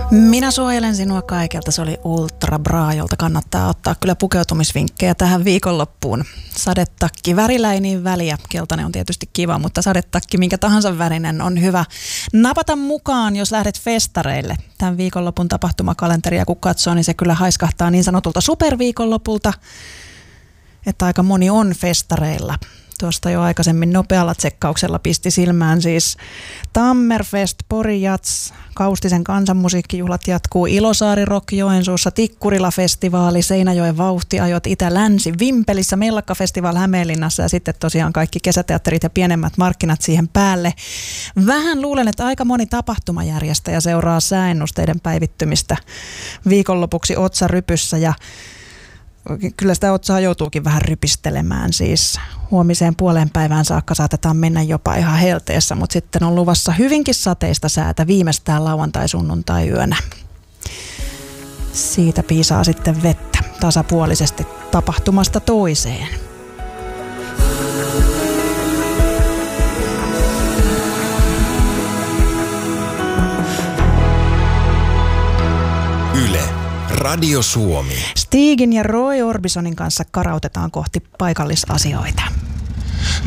Minä suojelen sinua kaikelta. Se oli Ultra Bra, jolta kannattaa ottaa kyllä pukeutumisvinkkejä tähän viikonloppuun. Sadetakki, värillä ei niin väliä. Keltainen on tietysti kiva, mutta sadetakki minkä tahansa värinen on hyvä napata mukaan, jos lähdet festareille. Tämän viikonlopun tapahtumakalenteria kun katsoo, niin se kyllä haiskahtaa niin sanotulta superviikonlopulta, että aika moni on festareilla. Tuosta jo aikaisemmin nopealla tsekkauksella pisti silmään siis Tammerfest, Pori Jats, Kaustisen kansanmusiikkijuhlat jatkuu, Ilosaari Rock Joensuussa, Tikkurila-festivaali, Seinäjoen vauhtiajot, Itä-Länsi, Vimpelissä, Mellakka-festival Hämeenlinnassa ja sitten tosiaan kaikki kesäteatterit ja pienemmät markkinat siihen päälle. Vähän luulen, että aika moni tapahtumajärjestäjä seuraa sääennusteiden päivittymistä viikonlopuksi otsarypyssä ja kyllä sitä otsaa joutuukin vähän rypistelemään siis. Huomiseen puoleen päivään saakka saatetaan mennä jopa ihan helteessä, mutta sitten on luvassa hyvinkin sateista säätä viimeistään lauantai-sunnuntai-yönä. Siitä piisaa sitten vettä tasapuolisesti tapahtumasta toiseen. Yle, Radio Suomi. Stigin ja Roy Orbisonin kanssa karautetaan kohti paikallisasioita.